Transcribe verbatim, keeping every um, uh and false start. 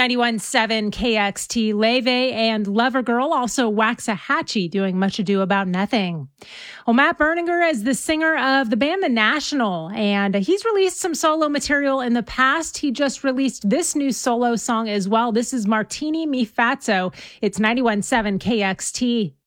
ninety-one point seven K X T, Leve and Lovergirl, also Waxahachie doing Much Ado About Nothing. Well, Matt Berninger is the singer of the band The National, and he's released some solo material in the past. He just released this new solo song as well. This is Martini Mi Fazzo. It's ninety-one point seven K X T.